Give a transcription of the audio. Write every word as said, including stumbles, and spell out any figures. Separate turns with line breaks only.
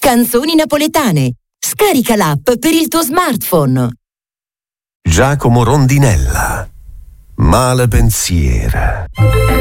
Canzoni napoletane. Scarica l'app per il tuo smartphone.
Giacomo Rondinella. Male pensiera.